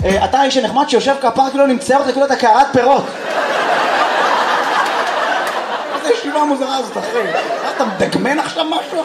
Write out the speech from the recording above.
אתה האיש הנחמד שיושב כפר כאילו נמצא אותך כאילו אתה קערת פירות. איזה ישיבה מוזרה הזאת, אחי. אתה מדגמן עכשיו משהו?